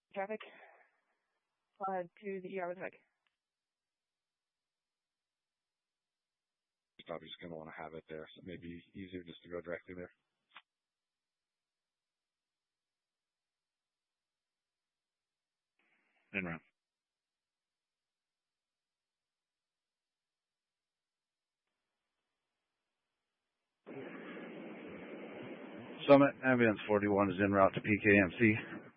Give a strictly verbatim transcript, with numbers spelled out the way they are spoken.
Traffic uh, to the E R with Vic. He's probably just going to want to have it there, so maybe easier just to go directly there. In round. Summit, ambulance forty-one is en route to P K M C.